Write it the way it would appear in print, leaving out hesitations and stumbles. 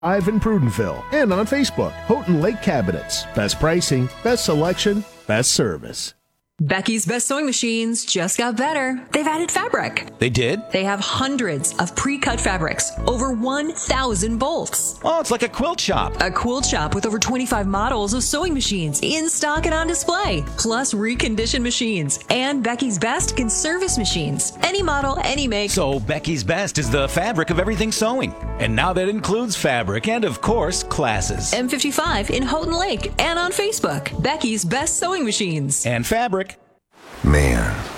Live in Prudentville and on Facebook. Houghton Lake Cabinets. Best pricing, best selection, best service. Becky's Best Sewing Machines just got better. They've added fabric. They did? They have hundreds of pre-cut fabrics, over 1,000 bolts. Oh, it's like a quilt shop. A quilt shop with over 25 models of sewing machines in stock and on display, plus reconditioned machines. And Becky's Best can service machines. Any model, any make. So Becky's Best is the fabric of everything sewing. And now that includes fabric and, of course, classes. M55 in Houghton Lake and on Facebook. Becky's Best Sewing Machines. And fabric. Man,